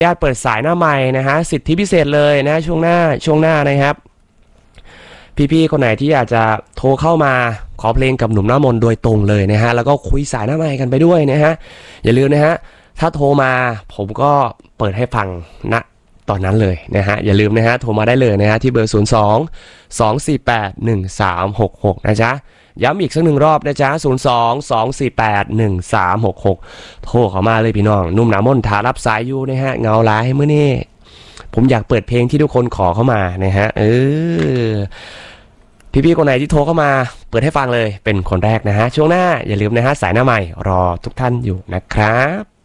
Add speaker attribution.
Speaker 1: ญาตเปิดสายหน้าใหม่นะฮะสิทธิพิเศษเลยนะช่วงหน้านะครับพี่ๆคนไหนที่อยากจะโทรเข้ามาขอเพลงกับหนุ่มหน้ามนต์โดยตรงเลยนะฮะแล้วก็คุยสายหน้าใหม่กันไปด้วยนะฮะอย่าลืมนะฮะถ้าโทรมาผมก็เปิดให้ฟังณตอนนั้นเลยนะฮะอย่าลืมนะฮะโทรมาได้เลยนะฮะที่เบอร์ 02-248-1366 นะจ๊ะย้ำอีกสักหนึ่งรอบนะจ๊ะ 02-248-1366 โทรเข้ามาเลยพี่น้องหนุ่มหน้ามนต์ท้ารับสายอยู่นะฮะเงาล้าให้มื้อนี้ผมอยากเปิดเพลงที่ทุกคนขอเข้ามานะฮะพี่ๆคนไหนที่โทรเข้ามาเปิดให้ฟังเลยเป็นคนแรกนะฮะช่วงหน้าอย่าลืมนะฮะสายหน้าใหม่รอทุกท่านอยู่นะครับ